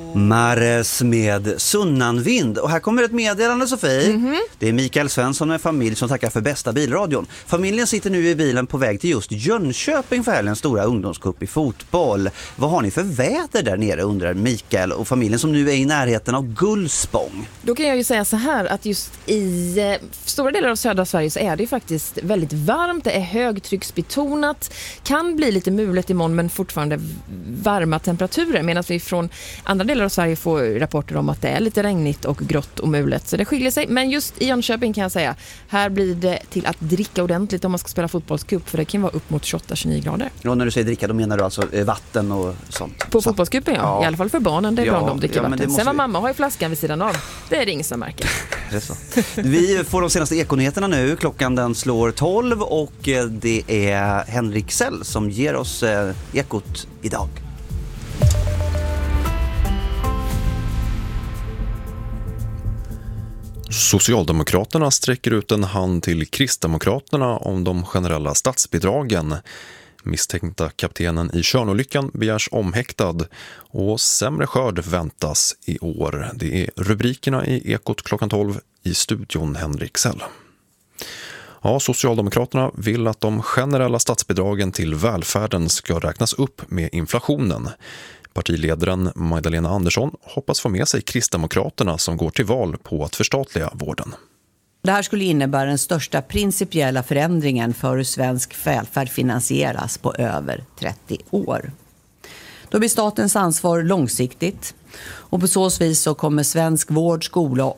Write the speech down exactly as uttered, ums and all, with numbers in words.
Mares med Sunnanvind. Och här kommer ett meddelande, Sofie. Mm-hmm. Det är Mikael Svensson med familj som tackar för bästa bilradion. Familjen sitter nu i bilen på väg till just Jönköping för helgens stora ungdomscup i fotboll. Vad har ni för väder där nere, undrar Mikael och familjen som nu är i närheten av Gullspång. Då kan jag ju säga så här att just i eh, stora delar av södra Sverige så är det faktiskt väldigt varmt. Det är högtrycksbetonat. Kan bli lite mulet imorgon men fortfarande varma temperaturer. Medan vi från andra delar av Sverige får rapporter om att det är lite regnigt och grått och mulet. Så det skiljer sig. Men just i Jönköping kan jag säga, här blir det till att dricka ordentligt om man ska spela fotbollscup. För det kan vara upp mot tjugoåtta till tjugonio grader. Och när du säger dricka, då menar du alltså vatten och sånt? På fotbollscupen, ja. ja. I alla fall för barnen, det är ja, bra om de dricker ja, vatten. Sen vad vi... mamma har i flaskan vid sidan av, det är det ingen som märker. Det är så. Vi får de senaste ekonyheterna nu. Klockan den slår tolv och det är Henrik Sell som ger oss ekot idag. Socialdemokraterna sträcker ut en hand till Kristdemokraterna om de generella statsbidragen. Misstänkta kaptenen i Tjörnolyckan begärs omhäktad och sämre skörd väntas i år. Det är rubrikerna i Ekot klockan tolv i studion Henrik Sell. Ja, Socialdemokraterna vill att de generella statsbidragen till välfärden ska räknas upp med inflationen. Partiledaren Magdalena Andersson hoppas få med sig Kristdemokraterna som går till val på att förstatliga vården. Det här skulle innebära den största principiella förändringen för hur svensk välfärd finansieras på över trettio år. Då blir statens ansvar långsiktigt och på så vis så kommer svensk vård, skola